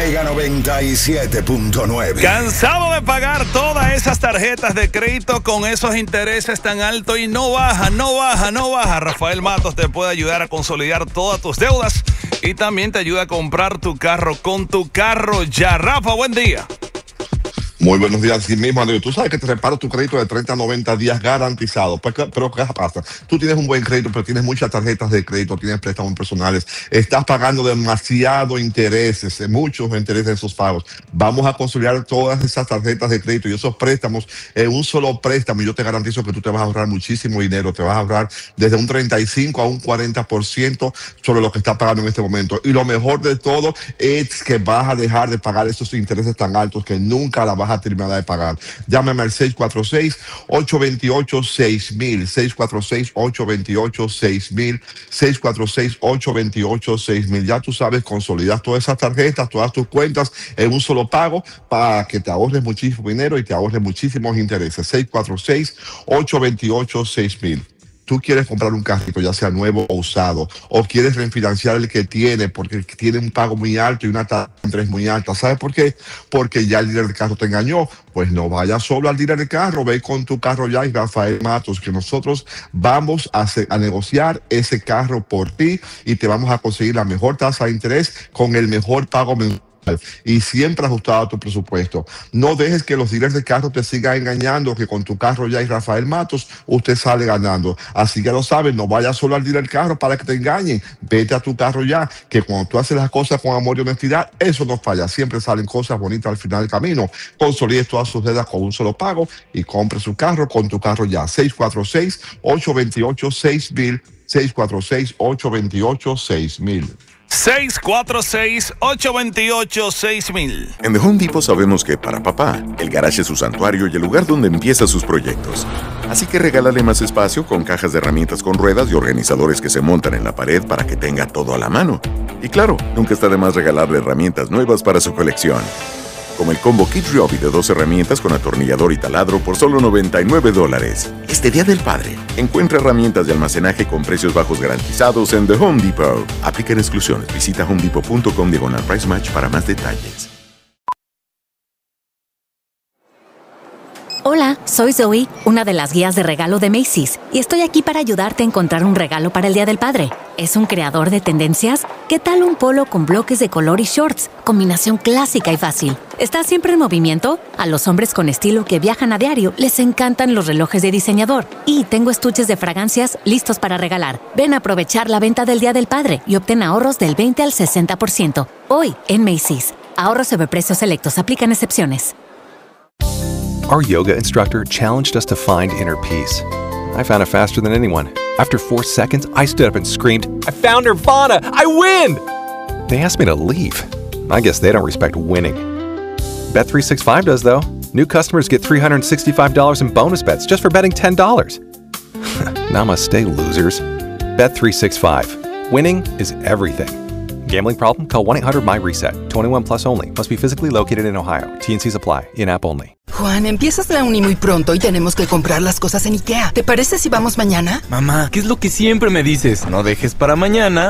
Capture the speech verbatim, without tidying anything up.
Mega noventa y siete punto nueve. ¿Cansado de pagar todas esas tarjetas de crédito con esos intereses tan altos y no baja, no baja, no baja? Rafael Matos te puede ayudar a consolidar todas tus deudas y también te ayuda a comprar tu carro con Tu Carro Ya. Rafa, buen día. Muy buenos días, sí mismo, Andrés. Tú sabes que te reparo tu crédito de treinta a noventa días garantizado. Pues, pero ¿qué pasa? Tú tienes un buen crédito, pero tienes muchas tarjetas de crédito, tienes préstamos personales, estás pagando demasiado intereses, muchos intereses en esos pagos. Vamos a consolidar todas esas tarjetas de crédito y esos préstamos en un solo préstamo. Y yo te garantizo que tú te vas a ahorrar muchísimo dinero. Te vas a ahorrar desde un treinta y cinco a un cuarenta por ciento sobre lo que estás pagando en este momento. Y lo mejor de todo es que vas a dejar de pagar esos intereses tan altos que nunca la vas a terminar de pagar. Llámame al seis cuatro seis, ocho dos ocho, seis mil, seis cuatro seis, ocho dos ocho, seis mil, seis cuatro seis, ocho dos ocho, seis mil. Ya tú sabes, consolidas todas esas tarjetas, todas tus cuentas en un solo pago para que te ahorres muchísimo dinero y te ahorres muchísimos intereses. seis cuatro seis, ocho dos ocho, seis mil. Tú quieres comprar un carrito, ya sea nuevo o usado, o quieres refinanciar el que tiene porque tiene un pago muy alto y una tasa de interés muy alta. ¿Sabes por qué? Porque ya el dealer del carro te engañó. Pues no vayas solo al dealer del carro, ve con Tu Carro Ya y Rafael Matos, que nosotros vamos a, hacer, a negociar ese carro por ti y te vamos a conseguir la mejor tasa de interés con el mejor pago mensual. Y siempre ajustado a tu presupuesto. No dejes que los dealers de carro te sigan engañando, que con Tu Carro Ya y Rafael Matos usted sale ganando. Así que lo sabes, no vayas solo al dealer del carro para que te engañen. Vete a Tu Carro Ya, que cuando tú haces las cosas con amor y honestidad, eso no falla. Siempre salen cosas bonitas al final del camino. Consolide todas sus deudas con un solo pago y compre su carro con Tu Carro Ya. seis cuatro seis, ocho dos ocho, seis mil, seis cuatro seis, ocho dos ocho, seis mil. seis cuatro seis, ocho dos ocho, seis mil. En The Home Depot sabemos que para papá, el garage es su santuario y el lugar donde empieza sus proyectos. Así que regálale más espacio con cajas de herramientas con ruedas y organizadores que se montan en la pared para que tenga todo a la mano. Y claro, nunca está de más regalarle herramientas nuevas para su colección. Como el combo Kit Ryobi de dos herramientas con atornillador y taladro por solo noventa y nueve dólares. Este Día del Padre, encuentra herramientas de almacenaje con precios bajos garantizados en The Home Depot. Aplican exclusiones. Visita homedepot.com diagonal price match para más detalles. Hola, soy Zoe, una de las guías de regalo de Macy's, y estoy aquí para ayudarte a encontrar un regalo para el Día del Padre. ¿Es un creador de tendencias? ¿Qué tal un polo con bloques de color y shorts? Combinación clásica y fácil. ¿Está siempre en movimiento? A los hombres con estilo que viajan a diario les encantan los relojes de diseñador. Y tengo estuches de fragancias listos para regalar. Ven a aprovechar la venta del Día del Padre y obtén ahorros del veinte al sesenta por ciento. Hoy en Macy's. Ahorros sobre precios selectos. Aplican excepciones. Our yoga instructor challenged us to find inner peace. I found it faster than anyone. After four seconds, I stood up and screamed, "I found Nirvana! I win!" They asked me to leave. I guess they don't respect winning. Bet three sixty-five does, though. New customers get three hundred sixty-five dollars in bonus bets just for betting ten dollars. Namaste, losers. Bet three sixty-five. Winning is everything. Gambling problem? Call one eight hundred my reset. twenty-one plus only. Must be physically located in Ohio. T and C's apply. In-app only. Juan, empiezas la uni muy pronto y tenemos que comprar las cosas en IKEA. ¿Te parece si vamos mañana? Mamá, ¿qué es lo que siempre me dices? No dejes para mañana